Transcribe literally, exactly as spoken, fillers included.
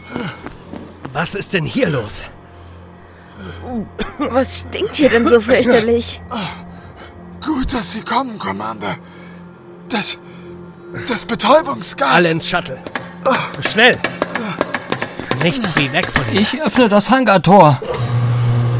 Was ist denn hier los? Was stinkt hier denn so fürchterlich? Gut, dass Sie kommen, Commander. Das... das Betäubungsgas... Alle ins Shuttle. Schnell! Nichts wie weg von hier. Ich öffne das Hangartor.